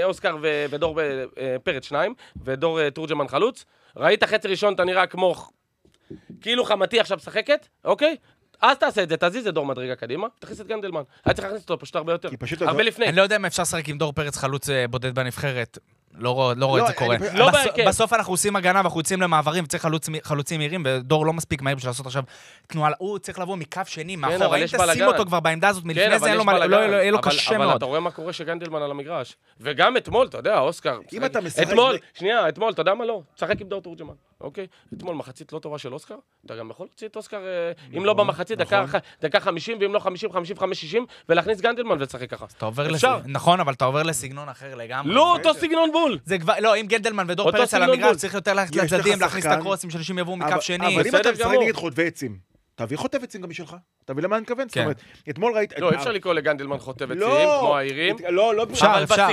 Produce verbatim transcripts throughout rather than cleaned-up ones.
אוסקר ודור פרץ שניים, ודור תורג'מן חלוץ. ראית חצי ראשון, אתה נראה כמו, כאילו חמתי עכשיו משחקת, אוקיי? אז תעשה את זה, תזיז את דור מדרגה קדימה, תכניס את גנדלמן. היה צריך להכניס אותו פשוט הרבה יותר. הרבה לפני. אני לא יודע אם אפשר לשחק עם דור פרץ חלוץ בודד בנבחרת. לא רואה את זה קורה. בסוף אנחנו עושים הגנה ואנחנו יוצאים למעברים, וצריך חלוצים מהירים, ודור לא מספיק מהיר בשביל לעשות עכשיו תנועה. הוא צריך לבוא מקו שני, מאחור. אם תשים אותו כבר בעמדה הזאת, מלפני זה יהיה לו קשה מאוד. אבל אתה רואה מה קורה שגנדלמן על המגרש. וגם אתמול, אתה יודע, אוסקר. אם אתה משחק... אתמול, שנייה, אתמול, אתה יודע מה לא? תשחק עם דור תורג'מן, אוקיי? אתמול מחצית לא טובה של אוסקר. אתה גם יכול להוציא את אוסקר, אם לא במחצית, דקה חמישים, ואם לא חמישים, חמישים וחמש, שישים, ולהכניס גנדלמן ולשחק ככה. נכון, אבל אתה עובר לסגנון אחר לגמרי. לא, אותו סגנון בול. לא, אם גנדלמן ודור פרץ על המגרש, צריך יותר ללכת לצדדים, להכניס את הקרוסים שאנשים יבואו מקו שני. אבל אם אתה משחק נגד חוטבי עצים, תביא חוטב עצים גם משלך. תביא למה אני מכוון? זאת אומרת, אתמול ראית... לא, אפשר לקרוא לגנדלמן חוטב עצים, כמו העירים. לא, לא... אפשר, אפשר.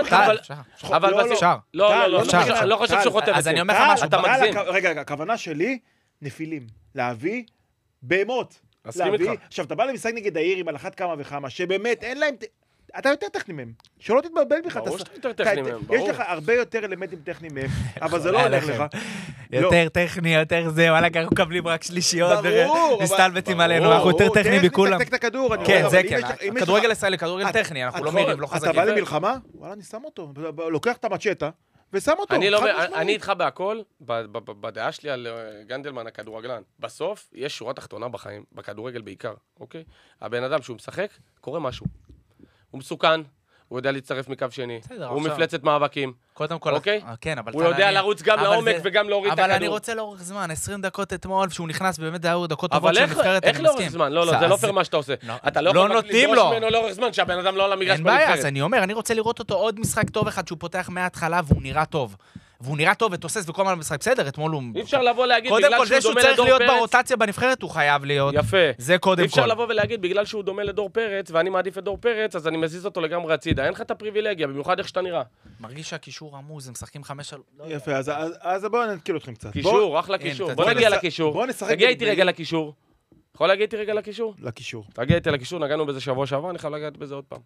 אבל בסגנון... לא, לא, לא, לא חושב שהוא חוטב עצים. אז אני אומר לך משהו, אתה מגזים. רגע, הכוונה שלי, נפילים. להביא בהמות. מסכים איתך. עכשיו, אתה בא למשחק נגד העירים על אחת כמה וכמה, שבאמת אין להם... אתה יותר טכני מהם. שלא תתבלבל בכלל. ברור שאתה יותר טכני מהם, ברור. יש לך הרבה יותר אלמנטים טכניים מהם, אבל זה לא הולך לך. יותר טכני, יותר זה, וואלה, אנחנו מקבלים רק שלישיות, מסתלבטים עלינו, אנחנו יותר טכניים מכולם. תק את הכדור. כן, זה כן. כדורגל ישראלי, כדורגל טכני, אנחנו לא מירים, לא חזקים. אתה בא למלחמה? וואלה, אני שם אותו. לוקח את המצ'טה, ושם אותו. אני איתך בהכל, בדעה שלי על גנדלמן הכדורגלן. בסוף, יש שורה תחתונה בחיים, בכדורגל בעיקר, אוקיי? הבן אדם שהוא משחק, קורה משהו. הוא מסוכן, הוא יודע להצטרף מקו שני, הוא מפלצת מאבקים. קודם כל, אוקיי? כן, אבל... הוא יודע לרוץ גם לעומק וגם להוריד את הכדור. אבל אני רוצה לאורך זמן, עשרים דקות אתמול, שהוא נכנס באמת דקות דקות טובות של נבחרת, איך לאורך זמן? לא, לא, זה לא פייר מה שאתה עושה. אתה לא יכול לדרוש ממנו לאורך זמן, שהבן אדם לא על המגרש בנבחרת. אין בעיה, אז אני אומר, אני רוצה לראות אותו עוד משחק טוב אחד, שהוא פותח מההתחלה והוא נראה טוב. והוא נראה טוב ותוסס וכל מה משחק בסדר, אתמול הוא... אי אפשר לבוא להגיד בגלל שהוא דומה לדור פרץ... קודם כל, זה שהוא צריך להיות ברוטציה בנבחרת, הוא חייב להיות. יפה. זה קודם כל. אי אפשר לבוא ולהגיד, בגלל שהוא דומה לדור פרץ, ואני מעדיף את דור פרץ, אז אני מזיז אותו לגמרי הצידה. אין לך את הפריבילגיה, במיוחד איך שאתה נראה. מרגיש שהקישור עמוז, הם משחקים חמש על... יפה, אז בואו נתקיל אתכם קצת. קישור, אחלה קישור. בוא נגיע לקישור. תגיע איתי רגע לקישור. יכול להגיע איתי רגע לקישור? לקישור. תגיע איתי לקישור, נגענו בזה שבוע שעבר, אני חייב לגעת בזה עוד פעם.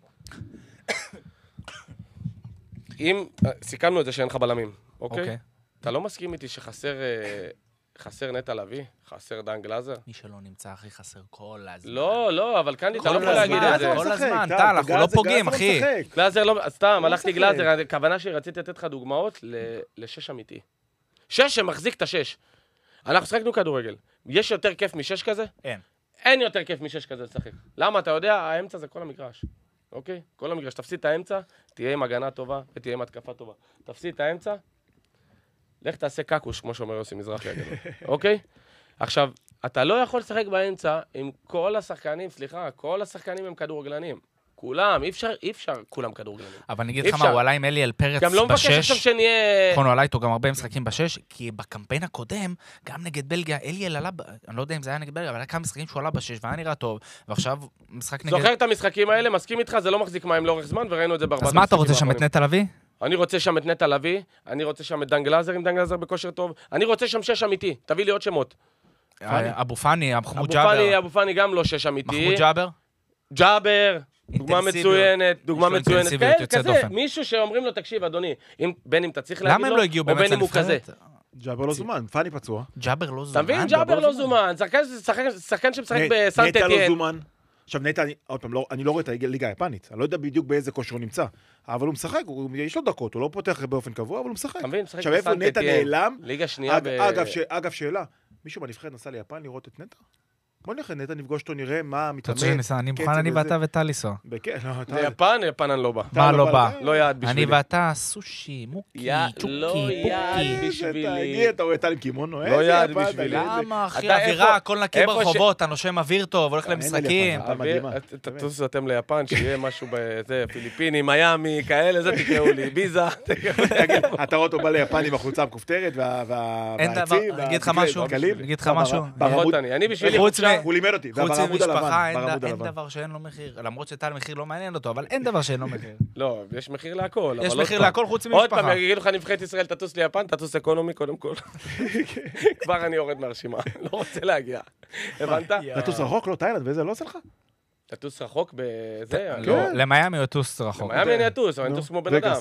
אם סיכמנו את זה שאין לך בלמים, אוקיי? אתה לא מסכים איתי שחסר חסר נטע לביא? חסר דן גלאזר? מי שלא נמצא הכי חסר כל הזמן. לא, לא, אבל כאן אתה לא יכול להגיד את זה. כל הזמן, טל, אנחנו לא פוגעים, אחי. גלאזר לא, סתם, הלכתי גלאזר, הכוונה שרציתי לתת לך דוגמאות לשש אמיתי. שש שמחזיק את השש. אנחנו שחקנו כדורגל. יש יותר כיף משש כזה? אין. אין יותר כיף משש כזה לשחק. למה? אתה יודע, האמצע זה כל המגרש. אוקיי? כל המגרש. תפסיד את האמצע, תהיה עם הגנה טובה ותהיה עם התקפה טובה. תפסיד את האמצע, לך תעשה קקוש, כמו שאומר יוסי מזרחי הגדול. אוקיי? עכשיו, אתה לא יכול לשחק באמצע עם כל השחקנים, סליחה, כל השחקנים הם כדורגלנים. כולם, אי אפשר, אי אפשר, כולם כדורגלנים. אבל אני אגיד לך מה, הוא עלה עם אלי אל פרץ בשש. גם לא מבקש עכשיו שנהיה... נכון, הוא עלה איתו גם הרבה משחקים בשש, כי בקמפיין הקודם, גם נגד בלגיה, אלי אל עלה, אני לא יודע אם זה היה נגד בלגיה, אבל היה כמה משחקים שהוא עלה בשש, והיה נראה טוב, ועכשיו משחק נגד... זוכר את המשחקים האלה, מסכים איתך, זה לא מחזיק מים לאורך זמן, וראינו את זה בארבעת אז מה אתה רוצה שם את נטע לביא? אני רוצה שם את נטע לביא, אני רוצה שם את דן גלאזר עם דן גלאזר בכושר טוב, אני רוצה שם שש אמיתי, תביא לי עוד שמות. אבו פאני, מחמוד ג'אבר. אבו פאני גם לא שש אמיתי. מחמוד ג'אבר? ג'אבר, דוגמה מצוינת, דוגמה מצוינת. כזה, מישהו שאומרים לו, תקשיב, אדוני, בין אם אתה צריך להגיד לו, או בין אם הוא כזה. ג'אבר לא זומן, פאני פצוע. ג'אבר לא זומן. אתה מבין? ג'אבר לא זומן. שחקן שמשחק בסנט נטע לא אתיין. זומן. עכשיו נטע, עוד פעם, אני לא רואה את הליגה היפנית, אני לא יודע בדיוק באיזה כושר הוא נמצא, אבל הוא משחק, יש לו דקות, הוא לא פותח באופן קבוע, אבל הוא משחק. אתה מבין? משחק עכשיו איפה נטע נעלם? ליגה שנייה ב... אגב, שאלה, מישהו בנבחרת נסע ליפן לראות את נטע? בוא נלך נטע, נפגוש אותו, נראה מה מתאמן. אני מוכן, אני ואתה וטל לנסוע. ליפן, ליפן אני לא בא. מה לא בא? לא יעד בשבילי. אני ואתה סושי, מוקי, צ'וקי, לא יעד בשבילי. אתה רואה טל עם קימונו, לא יעד בשבילי. למה, אחי, אווירה, הכל נקי ברחובות, אתה נושם אוויר טוב, הולך למשחקים. תטוס אתם ליפן, שיהיה משהו בזה, פיליפיני, מיאמי, כאלה, זה תקראו לי, ביזה. אתה רואה אותו בא ליפן עם החולצה המכופתרת והעצים. אגיד לך משהו, אגיד לך משהו. אני בשבילי הוא לימד אותי, חוץ ממשפחה, אין דבר שאין לו מחיר. למרות שטל מחיר לא מעניין אותו, אבל אין דבר שאין לו מחיר. לא, יש מחיר להכל. יש מחיר להכל חוץ ממשפחה. עוד פעם, יגידו לך נבחרת ישראל, תטוס ליפן, תטוס אקונומי קודם כל. כבר אני יורד מהרשימה, לא רוצה להגיע. הבנת? תטוס רחוק, לא, תאילנד, ואיזה לא עושה לך? תטוס רחוק בזה? לא, למיימי הוא טוס רחוק. למיימי אני אטוס, אבל אני אטוס כמו בן אדם.